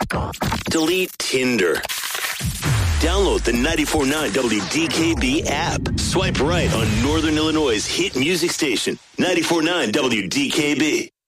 Delete Tinder. Download the 94.9 WDKB app. Swipe right on Northern Illinois' hit music station, 94.9 WDKB.